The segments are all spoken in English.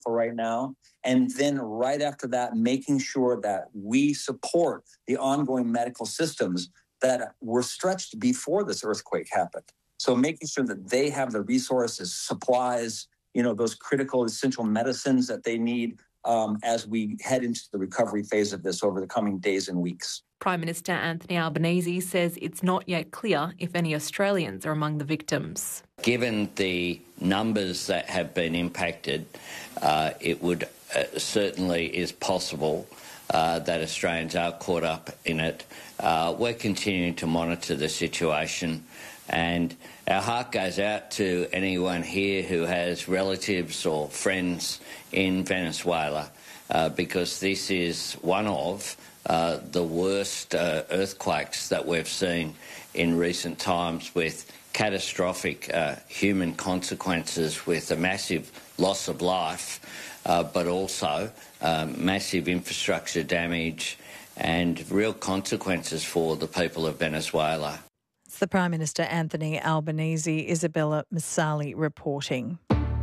for right now. And then right after that, making sure that we support the ongoing medical systems that were stretched before this earthquake happened. So making sure that they have the resources, supplies, those critical essential medicines that they need as we head into the recovery phase of this over the coming days and weeks. Prime Minister Anthony Albanese says it's not yet clear if any Australians are among the victims. Given the numbers that have been impacted, it would certainly is possible that Australians are caught up in it. We're continuing to monitor the situation, and our heart goes out to anyone here who has relatives or friends in Venezuela, because this is one of the worst earthquakes that we've seen in recent times, with catastrophic human consequences, with a massive loss of life, but also massive infrastructure damage and real consequences for the people of Venezuela. It's the Prime Minister Anthony Albanese. Isabella Masali reporting.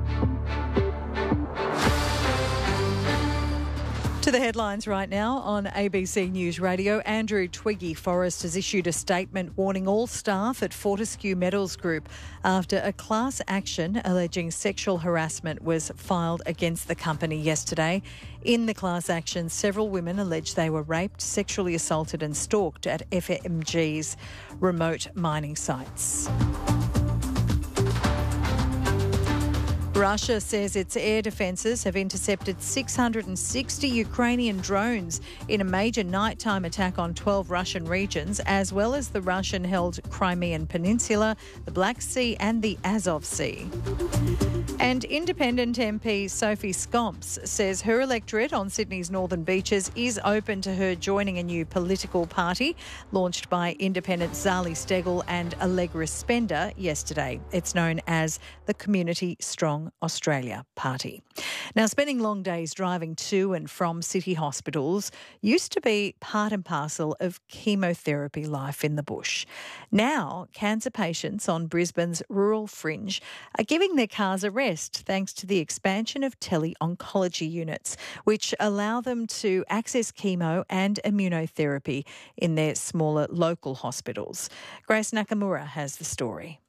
To the headlines right now on ABC News Radio. Andrew Twiggy Forrest has issued a statement warning all staff at Fortescue Metals Group after a class action alleging sexual harassment was filed against the company yesterday. In the class action, several women allege they were raped, sexually assaulted and stalked at FMG's remote mining sites. Russia says its air defences have intercepted 660 Ukrainian drones in a major nighttime attack on 12 Russian regions, as well as the Russian-held Crimean Peninsula, the Black Sea and the Azov Sea. And Independent MP Sophie Scomps says her electorate on Sydney's northern beaches is open to her joining a new political party launched by Independent Zali Steggall and Allegra Spender yesterday. It's known as the Community Strong Australia Party. Now, spending long days driving to and from city hospitals used to be part and parcel of chemotherapy life in the bush. Now, cancer patients on Brisbane's rural fringe are giving their cars a rest thanks to the expansion of tele-oncology units, which allow them to access chemo and immunotherapy in their smaller local hospitals. Grace Nakamura has the story.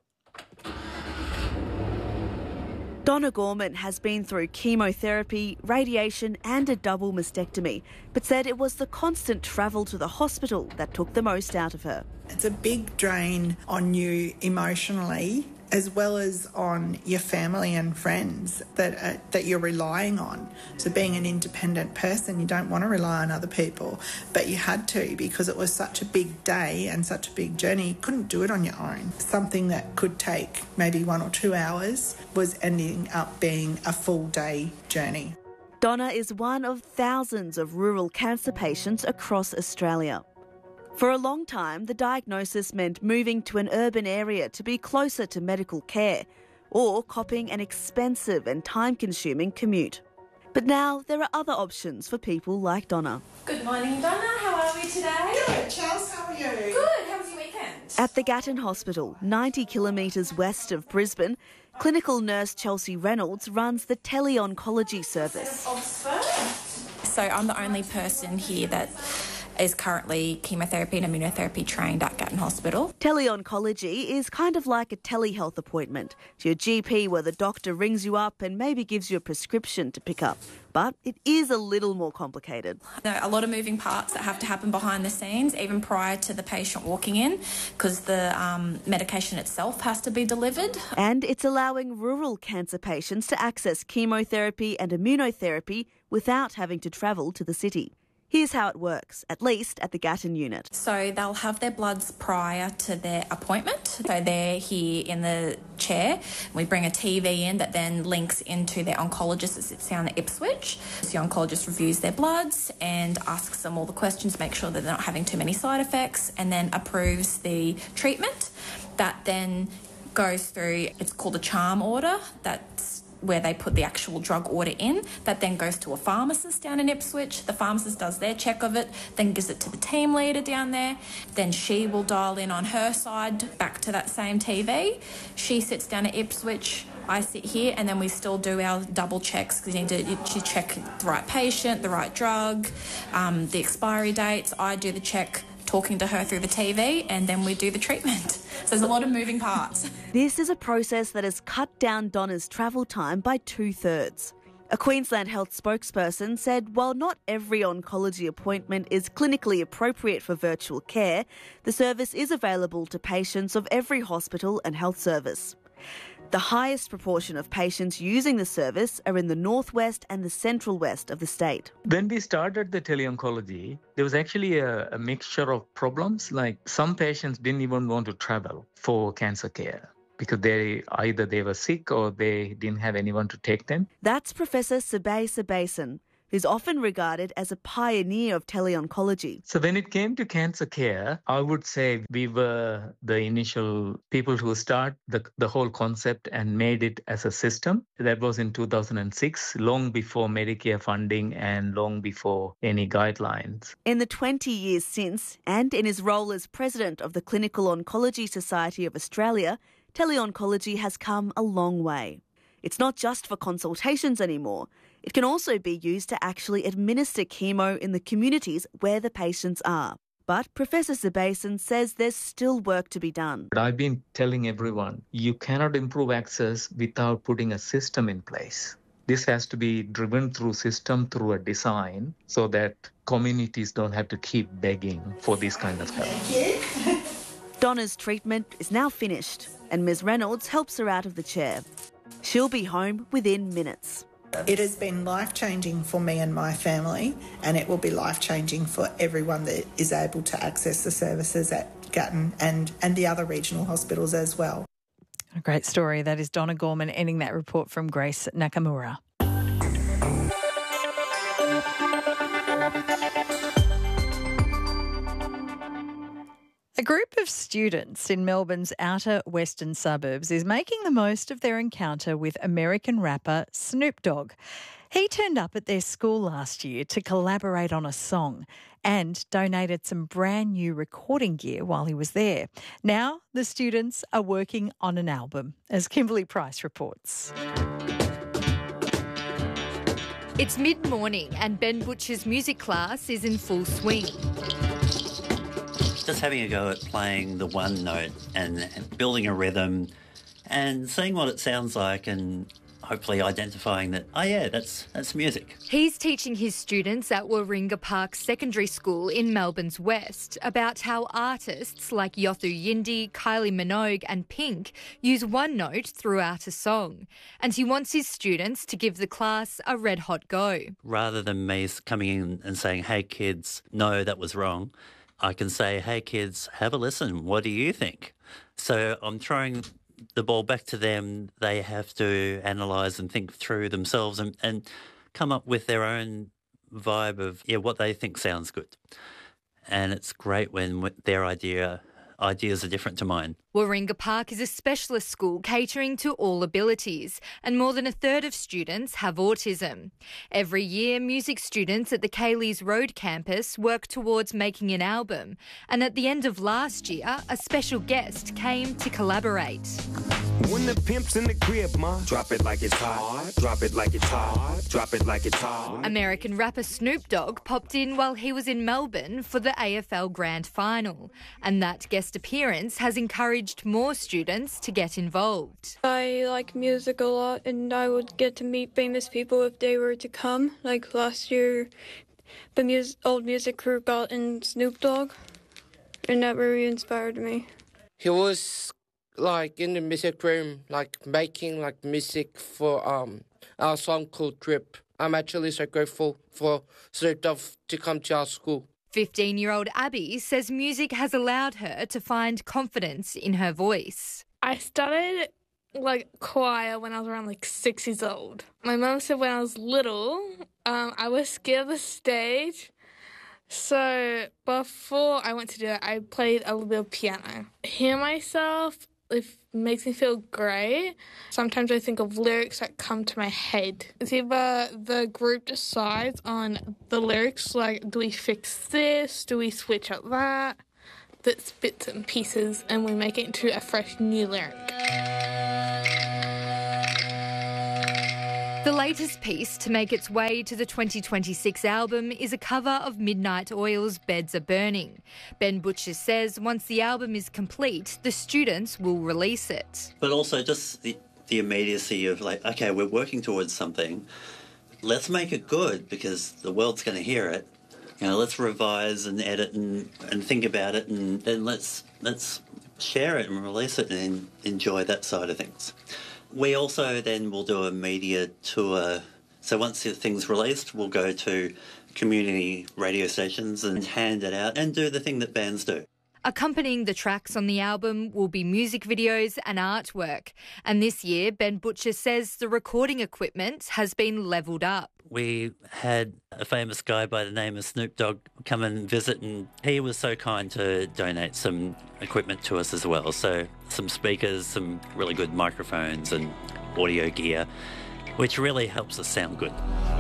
Donna Gorman has been through chemotherapy, radiation and a double mastectomy, but said it was the constant travel to the hospital that took the most out of her. It's a big drain on you emotionally, as well as on your family and friends that you're relying on. So being an independent person, you don't want to rely on other people, but you had to because it was such a big day and such a big journey. You couldn't do it on your own. Something that could take maybe 1 or 2 hours was ending up being a full day journey. Donna is one of thousands of rural cancer patients across Australia. For a long time, the diagnosis meant moving to an urban area to be closer to medical care or copping an expensive and time-consuming commute. But now there are other options for people like Donna. Good morning, Donna. How are we today? Good, Charles. How are you? Good. How was your weekend? At the Gatton Hospital, 90 kilometres west of Brisbane, clinical nurse Chelsea Reynolds runs the tele-oncology service. So I'm the only person here that is currently chemotherapy and immunotherapy trained at Gatton Hospital. Tele-oncology is kind of like a telehealth appointment to your GP, where the doctor rings you up and maybe gives you a prescription to pick up. But it is a little more complicated. There are a lot of moving parts that have to happen behind the scenes, even prior to the patient walking in, because the medication itself has to be delivered. And it's allowing rural cancer patients to access chemotherapy and immunotherapy without having to travel to the city. Here's how it works, at least at the Gatton unit. So they'll have their bloods prior to their appointment. So they're here in the chair. We bring a TV in that then links into their oncologist that sits down at Ipswich. So the oncologist reviews their bloods and asks them all the questions, make sure that they're not having too many side effects, and then approves the treatment. That then goes through, it's called a CHARM order. That's where they put the actual drug order in. That then goes to a pharmacist down in Ipswich. The pharmacist does their check of it, then gives it to the team leader down there. Then she will dial in on her side back to that same TV. She sits down at Ipswich, I sit here and then we still do our double checks because you need to check the right patient, the right drug, the expiry dates. I do the check talking to her through the TV, and then we do the treatment. So there's a lot of moving parts. This is a process that has cut down Donna's travel time by 2/3. A Queensland Health spokesperson said while not every oncology appointment is clinically appropriate for virtual care, the service is available to patients of every hospital and health service. The highest proportion of patients using the service are in the northwest and the central west of the state. When we started the teleoncology, there was actually a mixture of problems. Like some patients didn't even want to travel for cancer care because either they were sick or they didn't have anyone to take them. That's Professor Sibae Sabason, who's often regarded as a pioneer of teleoncology. So when it came to cancer care, I would say we were the initial people who started the whole concept and made it as a system. That was in 2006, long before Medicare funding and long before any guidelines. In the 20 years since, and in his role as president of the Clinical Oncology Society of Australia, teleoncology has come a long way. It's not just for consultations anymore. It can also be used to actually administer chemo in the communities where the patients are. But Professor Sabason says there's still work to be done. But I've been telling everyone, you cannot improve access without putting a system in place. This has to be driven through a design, so that communities don't have to keep begging for this kind of help. Donna's treatment is now finished, and Ms Reynolds helps her out of the chair. She'll be home within minutes. It has been life-changing for me and my family, and it will be life-changing for everyone that is able to access the services at Gatton and the other regional hospitals as well. A great story. That is Donna Gorman ending that report from Grace Nakamura. A group of students in Melbourne's outer western suburbs is making the most of their encounter with American rapper Snoop Dogg. He turned up at their school last year to collaborate on a song and donated some brand new recording gear while he was there. Now the students are working on an album, as Kimberly Price reports. It's mid-morning and Ben Butcher's music class is in full swing. Just having a go at playing the one note and building a rhythm and seeing what it sounds like and hopefully identifying that, oh yeah, that's music. He's teaching his students at Warringah Park Secondary School in Melbourne's West about how artists like Yothu Yindi, Kylie Minogue and Pink use one note throughout a song. And he wants his students to give the class a red hot go. Rather than me coming in and saying, hey kids, no, that was wrong, I can say, hey kids, have a listen. What do you think? So I'm throwing the ball back to them. They have to analyse and think through themselves and come up with their own vibe of what they think sounds good. And it's great when their ideas are different to mine. Warringah Park is a specialist school catering to all abilities, and more than a third of students have autism. Every year, music students at the Kayleys Road campus work towards making an album, and at the end of last year, a special guest came to collaborate. When the pimp's in the crib, ma, drop it like it's hot, drop it like it's hot, drop it like it's hot. American rapper Snoop Dogg popped in while he was in Melbourne for the AFL Grand Final, and that guest appearance has encouraged more students to get involved. I like music a lot, and I would get to meet famous people if they were to come. Like last year, the old music crew got in Snoop Dogg, and that really inspired me. He was like in the music room, like making like music for our song called Drip. I'm actually so grateful for Snoop Dogg to come to our school. 15-year-old Abby says music has allowed her to find confidence in her voice. I started choir when I was around 6 years old. My mum said when I was little, I was scared of the stage. So before I went to do it, I played a little bit of piano. Hear myself, it makes me feel great. Sometimes I think of lyrics that come to my head. It's either the group decides on the lyrics, like, do we fix this? Do we switch up that? That's bits and pieces, and we make it into a fresh new lyric. The latest piece to make its way to the 2026 album is a cover of Midnight Oil's Beds Are Burning. Ben Butcher says once the album is complete, the students will release it. But also just the immediacy of like, okay, we're working towards something. Let's make it good because the world's going to hear it. You know, let's revise and edit and think about it, and then let's share it and release it and enjoy that side of things. We also then will do a media tour. So once the thing's released, we'll go to community radio stations and hand it out and do the thing that bands do. Accompanying the tracks on the album will be music videos and artwork. And this year, Ben Butcher says the recording equipment has been levelled up. We had a famous guy by the name of Snoop Dogg come and visit, and he was so kind to donate some equipment to us as well. So some speakers, some really good microphones and audio gear, which really helps us sound good.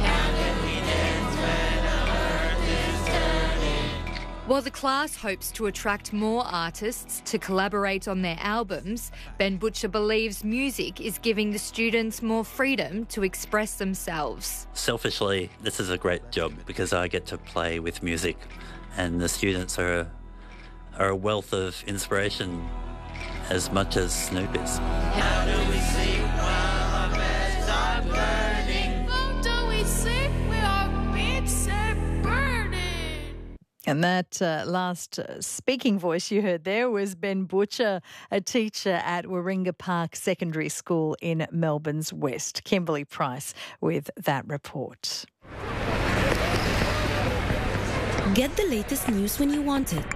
While the class hopes to attract more artists to collaborate on their albums, Ben Butcher believes music is giving the students more freedom to express themselves. Selfishly, this is a great job because I get to play with music, and the students are a wealth of inspiration as much as Snoop is. How do we sleep while our beds are burning? How do we sleep with our beds are burning? And that last speaking voice you heard there was Ben Butcher, a teacher at Warringah Park Secondary School in Melbourne's West. Kimberly Price with that report. Get the latest news when you want it.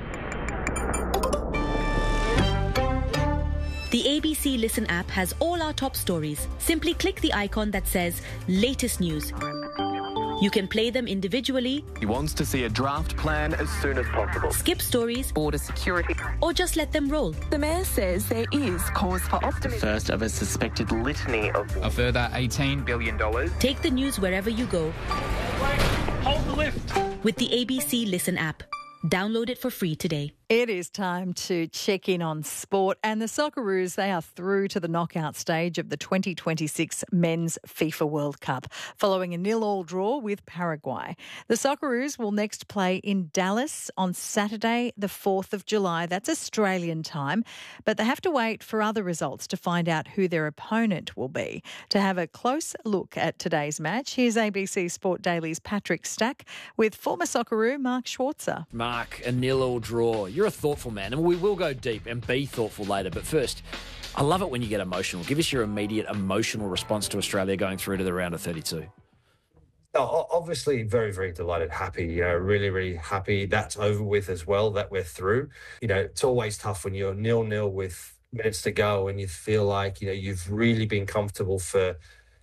The ABC Listen app has all our top stories. Simply click the icon that says Latest News. You can play them individually. He wants to see a draft plan as soon as possible. Skip stories. Border security. Or just let them roll. The Mayor says there is cause for optimism. First of a suspected litany of... A further $18 billion. Take the news wherever you go. Hold the lift. With the ABC Listen app. Download it for free today. It is time to check in on sport, and the Socceroos, they are through to the knockout stage of the 2026 Men's FIFA World Cup, following a 0-0 draw with Paraguay. The Socceroos will next play in Dallas on Saturday, the 4th of July. That's Australian time, but they have to wait for other results to find out who their opponent will be. To have a close look at today's match, here's ABC Sport Daily's Patrick Stack with former Socceroo Mark Schwarzer. Mark, a 0-0 draw. You're a thoughtful man, and we will go deep and be thoughtful later. But first, I love it when you get emotional. Give us your immediate emotional response to Australia going through to the round of 32. Oh, obviously, very, very delighted, happy, really, really happy that's over with as well, that we're through. It's always tough when you're 0-0 with minutes to go and you feel like, you've really been comfortable for,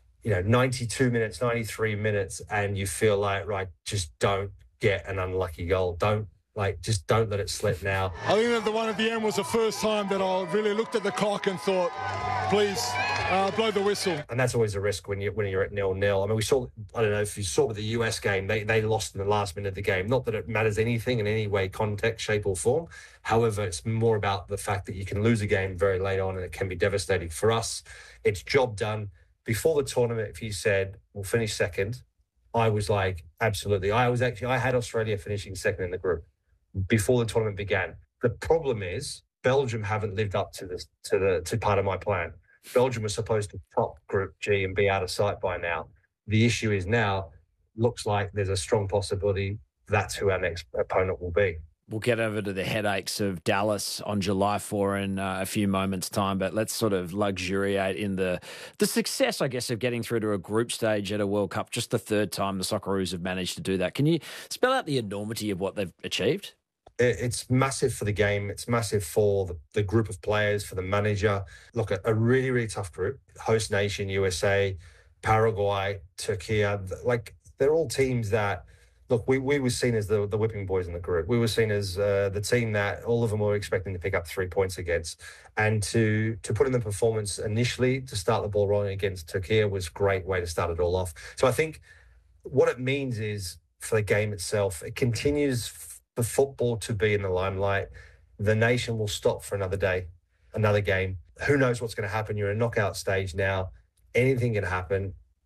92 minutes, 93 minutes, and you feel like, right, just don't get an unlucky goal. Just don't let it slip now. I think that the one at the end was the first time that I really looked at the clock and thought, please, blow the whistle. And that's always a risk when you're at 0-0. I mean, we saw, I don't know if you saw with the US game, they lost in the last minute of the game. Not that it matters anything in any way, context, shape or form. However, it's more about the fact that you can lose a game very late on and it can be devastating. For us, it's job done. Before the tournament, if you said, we'll finish second, I was like, absolutely. I had Australia finishing second in the group before the tournament began. The problem is Belgium haven't lived up to part of my plan. Belgium was supposed to top Group G and be out of sight by now. The issue is now, looks like there's a strong possibility that's who our next opponent will be. We'll get over to the headaches of Dallas on July 4 in a few moments' time, but let's sort of luxuriate in the success, I guess, of getting through to a group stage at a World Cup. Just the third time the Socceroos have managed to do that. Can you spell out the enormity of what they've achieved? It's massive for the game. It's massive for the group of players, for the manager. Look, a really, really tough group. Host nation, USA, Paraguay, Turkey. They're all teams that, look, we were seen as the whipping boys in the group. We were seen as the team that all of them were expecting to pick up 3 points against. And to put in the performance initially to start the ball rolling against Turkey was a great way to start it all off. So I think what it means is, for the game itself, it continues for football to be in the limelight. The nation will stop for another day, another game. Who knows what's going to happen? You're in a knockout stage now. Anything can happen.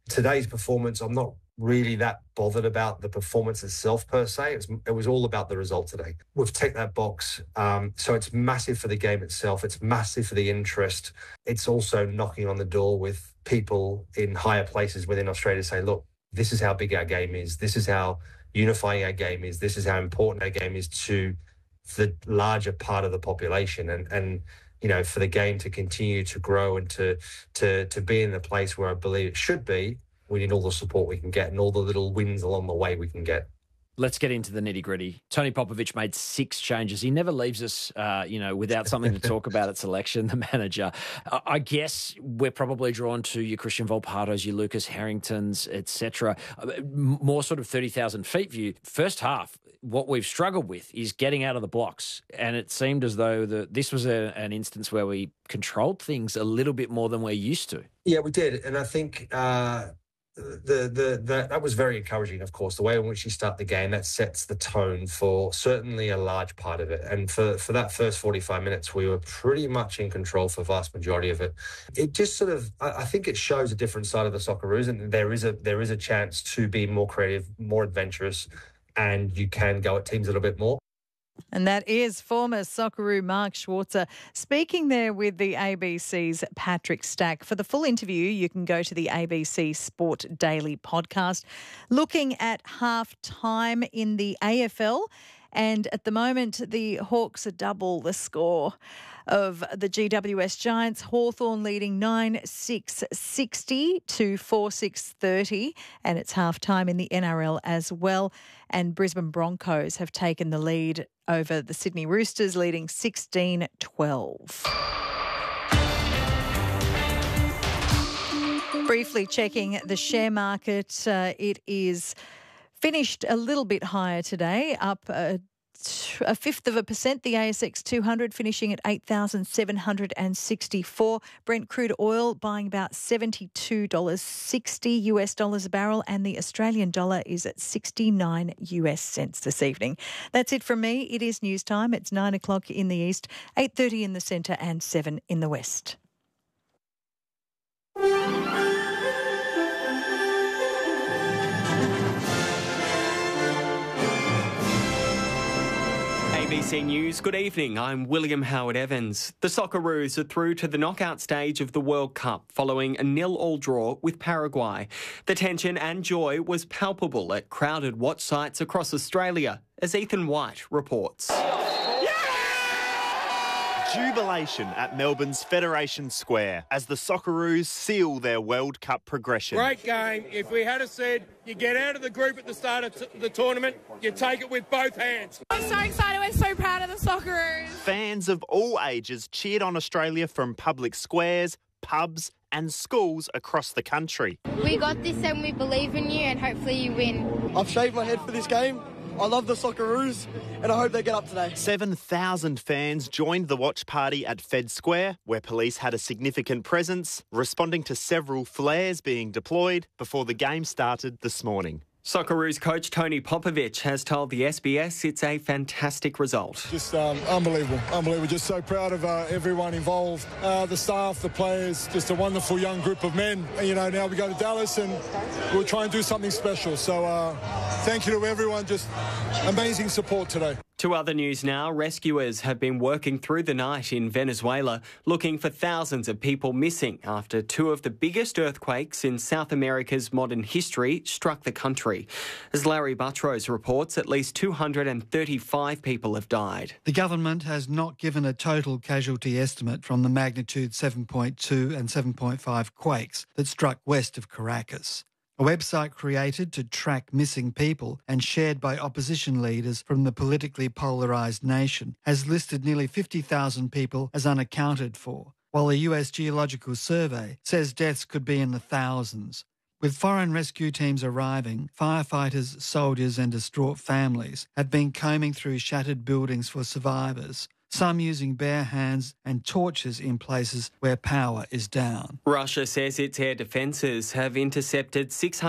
Today's performance, I'm not really that bothered about the performance itself per se. It was all about the result today. We've ticked that box. So it's massive for the game itself. It's massive for the interest. It's also knocking on the door with people in higher places within Australia to say, look, this is how big our game is. This is how unifying our game is. This is how important our game is to the larger part of the population. And you know, for the game to continue to grow and to be in the place where I believe it should be, we need all the support we can get and all the little wins along the way we can get. Let's get into the nitty-gritty. Tony Popovich made 6 changes. He never leaves us, without something to talk about at selection, the manager. I guess we're probably drawn to your Christian Volpatos, your Lucas Harringtons, etc. More sort of 30,000 feet view. First half, what we've struggled with is getting out of the blocks. And it seemed as though this was an instance where we controlled things a little bit more than we're used to. Yeah, we did. And I think that was very encouraging, of course. The way in which you start the game, that sets the tone for certainly a large part of it. And for that first 45 minutes, we were pretty much in control for the vast majority of it. It just sort of, I think it shows a different side of the Socceroos, and there is a chance to be more creative, more adventurous, and you can go at teams a little bit more. And that is former Socceroo Mark Schwarzer speaking there with the ABC's Patrick Stack. For the full interview, you can go to the ABC Sport Daily podcast. Looking at half-time in the AFL, and at the moment, the Hawks are double the score of the GWS Giants. Hawthorn leading 9-6-60 to 4-6-30, and it's half-time in the NRL as well. And Brisbane Broncos have taken the lead over the Sydney Roosters, leading 16-12. Briefly checking the share market, it is finished a little bit higher today, up a 0.5%. The ASX 200 finishing at 8,764. Brent crude oil buying about $72.60 US dollars a barrel, and the Australian dollar is at 69 US cents this evening. That's it from me. It is news time. It's 9 o'clock in the east, 8:30 in the centre, and 7 in the west. ABC News, good evening. I'm William Howard Evans. The Socceroos are through to the knockout stage of the World Cup following a 0-0 draw with Paraguay. The tension and joy was palpable at crowded watch sites across Australia, as Ethan White reports. Jubilation at Melbourne's Federation Square as the Socceroos seal their World Cup progression. Great game. If we had said you get out of the group at the start of the tournament, you take it with both hands. I'm so excited. We're so proud of the Socceroos. Fans of all ages cheered on Australia from public squares, pubs and schools across the country. We got this and we believe in you, and hopefully you win. I've shaved my head for this game. I love the Socceroos and I hope they get up today. 7,000 fans joined the watch party at Fed Square, where police had a significant presence, responding to several flares being deployed before the game started this morning. Socceroos coach Tony Popovich has told the SBS it's a fantastic result. Just unbelievable. Just so proud of everyone involved, the staff, the players, just a wonderful young group of men. You know, now we go to Dallas and we'll try and do something special. So thank you to everyone. Just amazing support today. To other news now, rescuers have been working through the night in Venezuela looking for thousands of people missing after 2 of the biggest earthquakes in South America's modern history struck the country. As Larry Buttrose reports, at least 235 people have died. The government has not given a total casualty estimate from the magnitude 7.2 and 7.5 quakes that struck west of Caracas. A website created to track missing people and shared by opposition leaders from the politically polarised nation has listed nearly 50,000 people as unaccounted for, while the US Geological Survey says deaths could be in the thousands. With foreign rescue teams arriving, firefighters, soldiers and distraught families have been combing through shattered buildings for survivors, some using bare hands and torches in places where power is down. Russia says its air defences have intercepted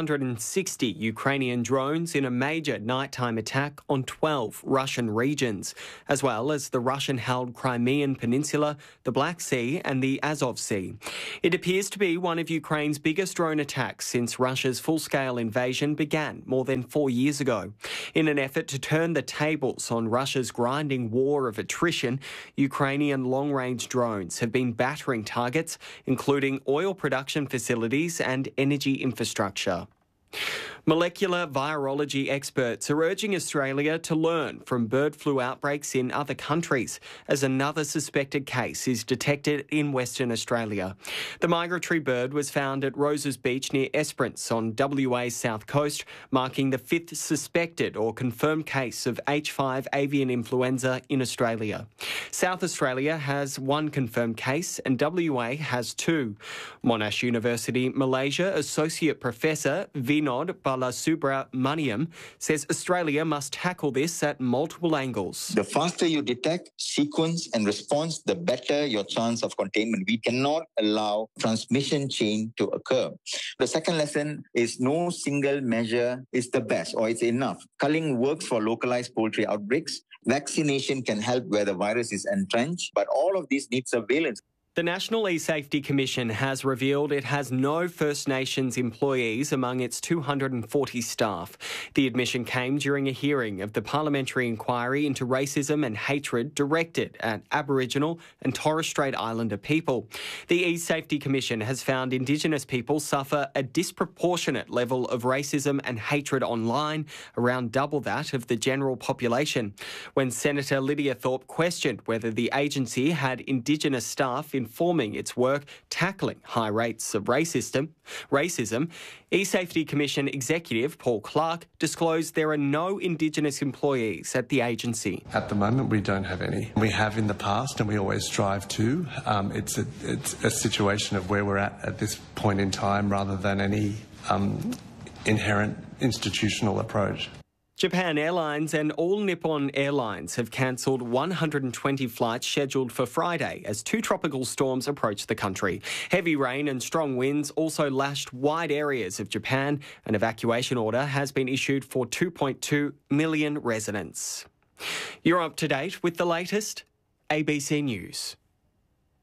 660 Ukrainian drones in a major nighttime attack on 12 Russian regions, as well as the Russian-held Crimean Peninsula, the Black Sea and the Azov Sea. It appears to be one of Ukraine's biggest drone attacks since Russia's full-scale invasion began more than 4 years ago. In an effort to turn the tables on Russia's grinding war of attrition, Ukrainian long-range drones have been battering targets, including oil production facilities and energy infrastructure. Molecular virology experts are urging Australia to learn from bird flu outbreaks in other countries as another suspected case is detected in Western Australia. The migratory bird was found at Roses Beach near Esperance on WA's south coast, marking the 5th suspected or confirmed case of H5 avian influenza in Australia. South Australia has 1 confirmed case and WA has 2. Monash University, Malaysia Associate Professor Vinod Balasubramaniam says Australia must tackle this at multiple angles. The faster you detect, sequence and response, the better your chance of containment. We cannot allow transmission chain to occur. The second lesson is no single measure is the best or it's enough. Culling works for localized poultry outbreaks. Vaccination can help where the virus is entrenched, but all of these need surveillance. The National eSafety Commission has revealed it has no First Nations employees among its 240 staff. The admission came during a hearing of the parliamentary inquiry into racism and hatred directed at Aboriginal and Torres Strait Islander people. The eSafety Commission has found Indigenous people suffer a disproportionate level of racism and hatred online, around double that of the general population. When Senator Lydia Thorpe questioned whether the agency had Indigenous staff informing its work tackling high rates of racism, eSafety Commission Executive Paul Clark disclosed there are no Indigenous employees at the agency. At the moment, we don't have any. We have in the past, and we always strive to. It's a situation of where we're at this point in time, rather than any inherent institutional approach. Japan Airlines and All Nippon Airlines have cancelled 120 flights scheduled for Friday as 2 tropical storms approach the country. Heavy rain and strong winds also lashed wide areas of Japan. An evacuation order has been issued for 2.2 million residents. You're up to date with the latest ABC News.